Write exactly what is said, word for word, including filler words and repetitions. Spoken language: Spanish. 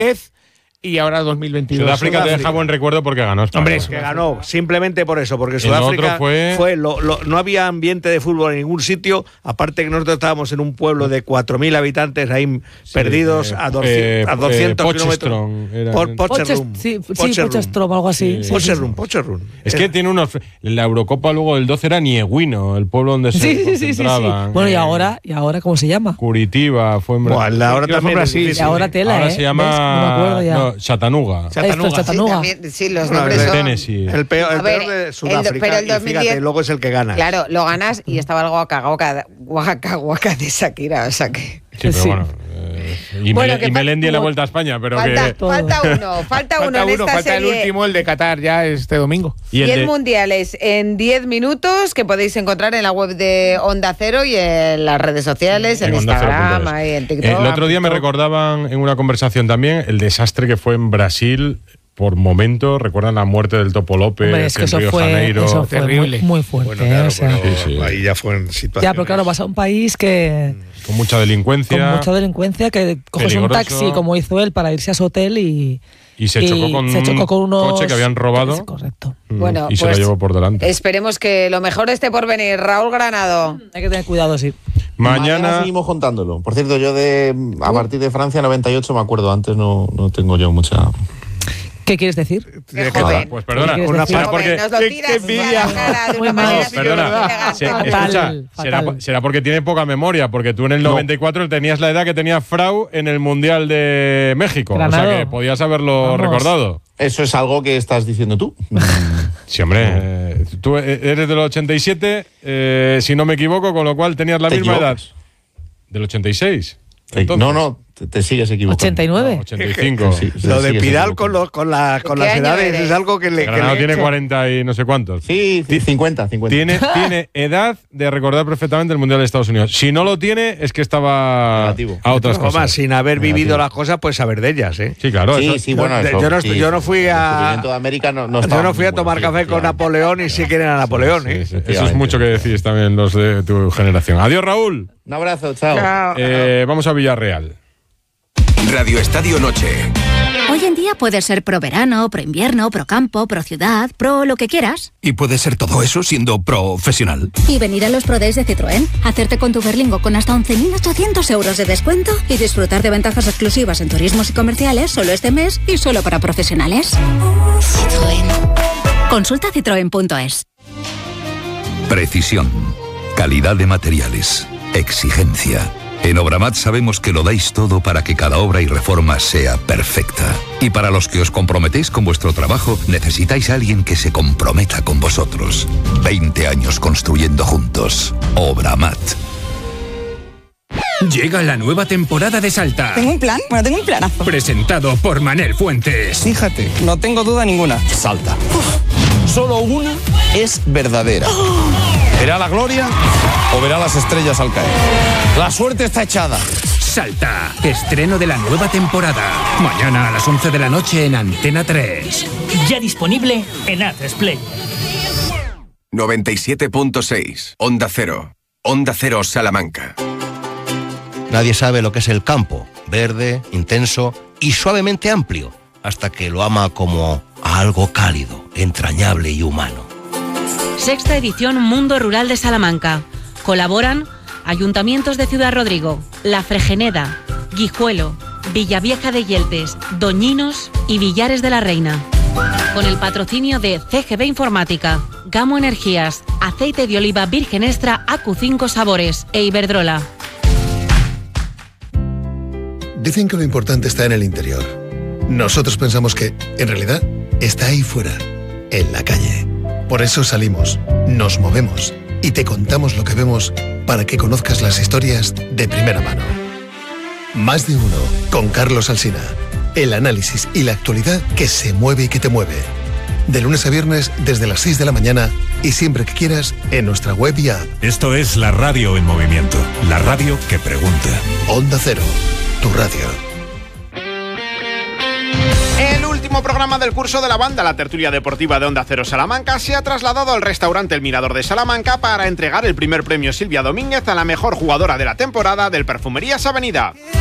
y ahora dos mil veintidós. Sudáfrica, Sudáfrica te deja buen recuerdo porque ganó España. Hombre, es que ganó, simplemente por eso, porque Sudáfrica fue, fue lo, lo, no había ambiente de fútbol en ningún sitio, aparte que nosotros estábamos en un pueblo de cuatro mil habitantes ahí sí, perdidos eh, a doscientos, eh, a doscientos eh, kilómetros. Por Pocherum. Sí, Pocherum, algo así. Sí, Pocherum, Pocherum. Es que tiene unos... La Eurocopa luego del doce era Nieguino, el pueblo donde se sí, sí, sí, sí, sí. Bueno, y ahora, ¿y ahora cómo se llama? Curitiba, fue en Brasil. Bueno, ahora también Brasil. Y ahora tela, ahora ¿eh? se llama... No me acuerdo ya. No, Chattanooga. Chattanooga. Esto, Chattanooga. Sí, también, sí, los nombres no, son... Tennessee. El peor, el ver, peor de Sudáfrica, el, pero el dos mil diez, y fíjate, luego es el que gana. Claro, lo ganas y estaba algo Waka Waka, Waka Waka de Shakira, o sea que... Sí, pero sí. bueno... Eh, y bueno, Mele, y Melendi en la Vuelta a España, pero falta, que... Falta uno, falta uno falta en uno, esta falta serie. el último, el de Qatar, ya este domingo. Y el, y el de... Mundiales en diez minutos, que podéis encontrar en la web de Onda Cero y en las redes sociales, en, en Instagram y en TikTok. El otro día me recordaban en una conversación también el desastre que fue en Brasil. Por momento, recuerdan la muerte del Topo López, Hombre, es que en eso Río fue, Janeiro. Eso fue terrible. Muy, muy fuerte. Bueno, claro, o sea, pero sí, sí. ahí ya fue en situación. Ya, pero claro, vas a un país que... Con mucha delincuencia. Con mucha delincuencia, que coges peligroso. un taxi, como hizo él, para irse a su hotel y... Y se y chocó con se chocó con un unos... coche que habían robado. Es correcto. Bueno, y se pues lo llevó por delante. Esperemos que lo mejor esté por venir. Raúl Granado. Hay que tener cuidado, sí. Mañana... Mañana seguimos contándolo. Por cierto, yo de a partir de Francia noventa y ocho me acuerdo. Antes no, no tengo yo mucha... ¿Qué quieres decir? Qué joven. Pues perdona, ¿Qué una será porque nos lo tiras qué a la cara de Muy una mal. manera perdona, elegante. se, Fatal, escucha, será, fatal. será porque tiene poca memoria, porque tú en el No. noventa y cuatro tenías la edad que tenía Frau en el Mundial de México, Granado. o sea que podías haberlo Vamos. recordado. Eso es algo que estás diciendo tú. Sí, hombre, eh, tú eres del ochenta y siete, eh, si no me equivoco, con lo cual tenías la ¿Te misma equivocas? edad. ¿Del ochenta y seis? Entonces, no, no, te, te sigues equivocando. ¿ochenta y nueve? No, ochenta y cinco. Sí, sí, Lo de sigues Pidal equivocando. con, los, con, la, con ¿Qué las año edades eres? es algo que le... que Granado le- tiene cuarenta y no sé cuántos. Sí, sí, cincuenta, cincuenta. Tiene, tiene edad de recordar perfectamente el Mundial de Estados Unidos. Si no lo tiene, es que estaba Negativo. a otras Hombre, cosas. sin haber vivido Negativo. las cosas, pues saber de ellas, ¿eh? Sí, claro. Sí, eso- sí, bueno, yo, eso, yo no, sí, yo no fui el a... descubrimiento de América no, no Yo estaba no fui a muy tomar bueno, café sí, con claro. Napoleón y sí quieren a Napoleón, ¿eh? Sí, sí, eso es mucho que decís también los de tu generación. Adiós, Raúl. Un abrazo, chao. Chao. Eh, vamos a Villarreal. Radio Estadio Noche. Hoy en día puedes ser pro verano, pro invierno, pro campo, pro ciudad, pro lo que quieras. Y puede ser todo eso siendo profesional. Y venir a los Pro Days de Citroën, hacerte con tu Berlingo con hasta once mil ochocientos euros de descuento y disfrutar de ventajas exclusivas en turismos y comerciales solo este mes y solo para profesionales. Citroën. Consulta citroen punto es. Precisión. Calidad de materiales. Exigencia. En Obramat sabemos que lo dais todo para que cada obra y reforma sea perfecta. Y para los que os comprometéis con vuestro trabajo, necesitáis a alguien que se comprometa con vosotros. veinte años construyendo juntos. Obramat. Llega la nueva temporada de Salta. ¿Tengo un plan? Bueno, tengo un planazo. Presentado por Manel Fuentes. Fíjate, no tengo duda ninguna. Salta. Solo una es verdadera. ¿Verá la gloria o verá las estrellas al caer? La suerte está echada. Salta. Estreno de la nueva temporada. Mañana a las once de la noche en Antena tres. Ya disponible en A tres Play. noventa y siete punto seis. Onda Cero. Onda Cero Salamanca. Nadie sabe lo que es el campo, verde, intenso y suavemente amplio, hasta que lo ama como a algo cálido, entrañable y humano. Sexta edición Mundo Rural de Salamanca. Colaboran Ayuntamientos de Ciudad Rodrigo, La Fregeneda, Guijuelo, Villavieja de Yeltes, Doñinos y Villares de la Reina. Con el patrocinio de C G B Informática, Gamo Energías, Aceite de Oliva Virgen Extra A Q cinco Sabores e Iberdrola. Dicen que lo importante está en el interior. Nosotros pensamos que, en realidad, está ahí fuera, en la calle. Por eso salimos, nos movemos y te contamos lo que vemos para que conozcas las historias de primera mano. Más de uno, con Carlos Alsina. El análisis y la actualidad que se mueve y que te mueve. De lunes a viernes desde las seis de la mañana y siempre que quieras en nuestra web y app. Esto es la radio en movimiento. La radio que pregunta. Onda Cero, tu radio. El último programa del curso de la banda, la tertulia deportiva de Onda Cero Salamanca, se ha trasladado al restaurante El Mirador de Salamanca para entregar el primer premio Silvia Domínguez a la mejor jugadora de la temporada del Perfumerías Avenida.